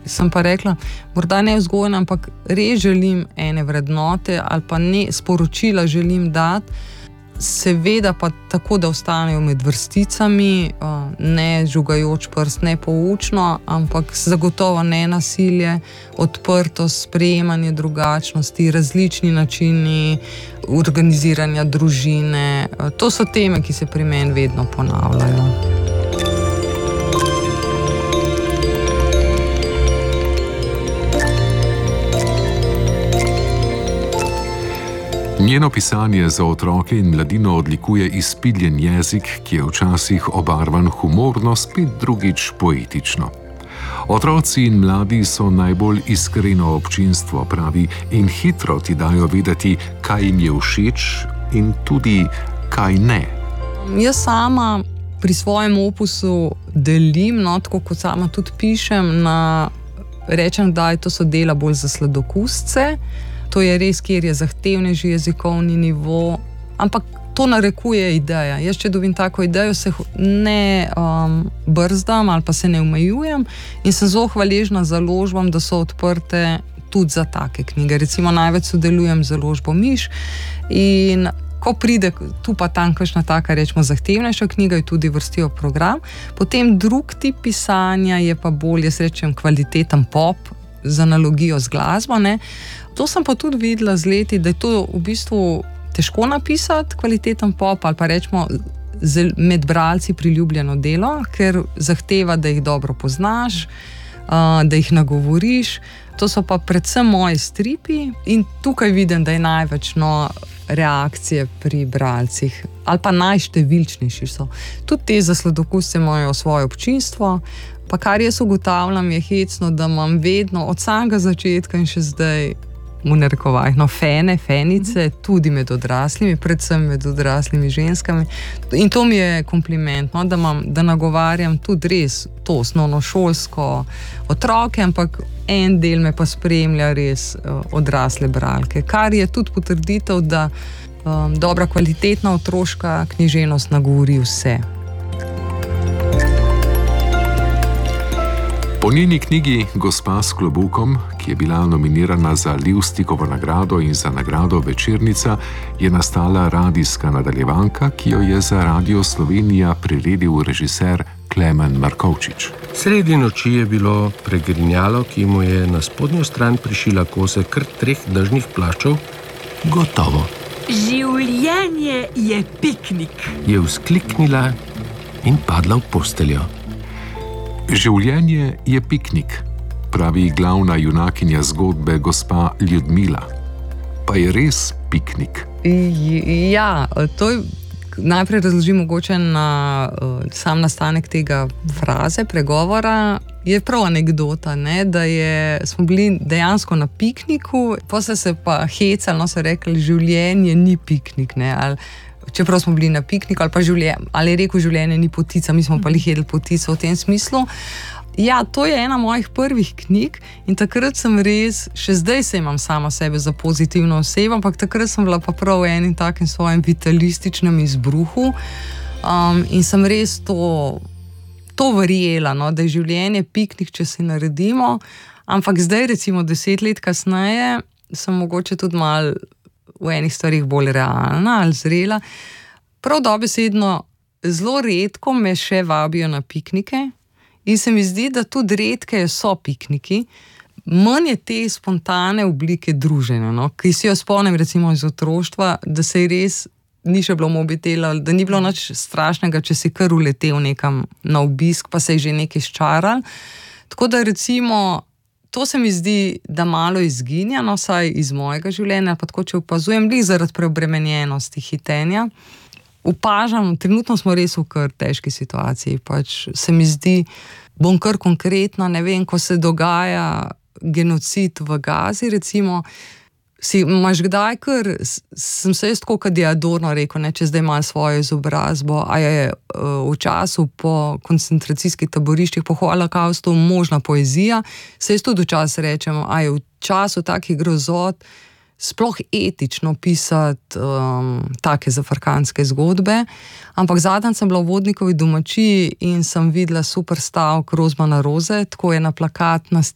sem pa rekla, morda ne vzgojna, ampak res želim ene vrednote ali pa ne sporočila želim dati, seveda pa tako, da ostanejo med vrsticami, ne žugajoč prst, ne poučno, ampak zagotovo ne nasilje, odprtost, sprejemanje drugačnosti, različni načini organiziranja družine. To so teme, ki se pri meni vedno ponavljajo. Njeno pisanje za otroke in mladino odlikuje izpiljen jezik, ki je včasih obarvan humorno, spet drugič poetično. Otroci in mladi so najbolj iskreno občinstvo, pravi, in hitro ti dajo vedeti, kaj jim je všeč in tudi kaj ne. Jaz sama pri svojem opusu delim, tako kot sama tudi pišem, rečem, da to so dela bolj za sladokusce. To je res, kjer je zahtevnejši jezikovni nivo, ampak to narekuje ideja. Jaz, če dobim tako idejo, se ne brzdam ali pa se ne omejujem in sem zelo hvaležna založbam, da so odprte tudi za take knjige. Recimo največ sodelujem z založbo Miš in ko pride tu pa tam kakšna taka, rečemo, zahtevnejša knjiga, jo tudi vrstijo program. Potem drug tip pisanja je pa bolj, jaz rečem, kvaliteten pop, z analogijo z glasbo, ne. To sem pa tudi videla z leti, da je to v bistvu težko napisati, kvaliteten pop, ali pa rečemo med bralci priljubljeno delo, ker zahteva, da jih dobro poznaš, da jih nagovoriš. To so pa predvsem moji stripi in tukaj vidim, da je največ reakcije pri bralcih, ali pa najštevilčnejši so. Tudi te za sladokusce imajo svoje občinstvo, pa kar jaz ugotavljam, je hecno, da imam vedno od samega začetka in še zdaj v narekovajih, fenice, tudi med odraslimi, predvsem med odraslimi ženskami. In to mi je kompliment, da nagovarjam tudi res to osnovnošolsko otroke, ampak en del me pa spremlja res odrasle bralke, kar je tudi potrditev, da dobra kvalitetna otroška književnost nagovori vse. Po njeni knjigi Gospa s klobukom, ki je bila nominirana za Levstikovo nagrado in za nagrado Večernica, je nastala radijska nadaljevanka, ki jo je za Radio Slovenija priredil režiser Klemen Markovčič. Sredi noči je bilo pregrinjalo, ki mu je na spodnjo stran prišila kose kar 3 dežnih plaščev. Gotovo. Življenje je piknik. Je vzkliknila in padla v posteljo. Življenje je piknik, pravi glavna junakinja zgodbe gospa Ljudmila. Pa je res piknik? Ja, to je, najprej razložim mogoče na sam nastanek tega fraze, pregovora. Je prav anekdota, ne, da smo bili dejansko na pikniku, pa se pa hecali, so rekli, življenje ni piknik, ne, ali čeprav smo bili na pikniku, ali je rekel, življenje ni potica, mi smo pa jedli potico v tem smislu. Ja, to je ena mojih prvih knjig in takrat sem res, še zdaj se imam sama sebe za pozitivno osebo, ampak takrat sem bila pa prav v enim takim svojem vitalističnem izbruhu in sem res to verjela, da je življenje piknik, če si naredimo, ampak zdaj recimo 10 let kasneje sem mogoče tudi malo v enih stvarih bolj realna ali zrela. Prav dobesedno zelo redko me še vabijo na piknike in se mi zdi, da tudi redkeje so pikniki. Manj je te spontane oblike druženja, ki si jo spomnim recimo iz otroštva, da se je res ni še bilo mobitela, da ni bilo nič strašnega, če si kar uletel nekam na obisk, pa se je že nekaj sčaral. Tako da recimo to se mi zdi, da malo izginja, vsaj iz mojega življenja, pa tako, če opazujem, zaradi preobremenjenosti, hitenja. Opažam, trenutno smo res v kar težki situaciji, se mi zdi, bom kar konkretna, ne vem, ko se dogaja genocid v Gazi, recimo, imaš kdaj, ker sem se jaz tako, kad je Adorno rekel, če zdaj ima svojo izobrazbo, a je v času po koncentracijskih taboriščih, po holokaustu možna poezija, se jaz tudi včasih rečem, a je v času takih grozot sploh etično pisati take zafrkantske zgodbe, ampak zadnjič sem bila v Vodnikovi domačiji in sem videla super stavek Rozmana Roze, tako je na plakat